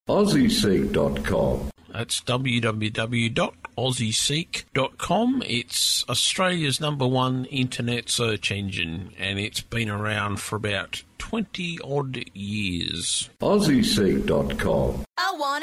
AussieSeek.com. That's www.aussieseek.com. It's Australia's #1 internet search engine, and it's been around for about 20-odd years. AussieSeek.com. I want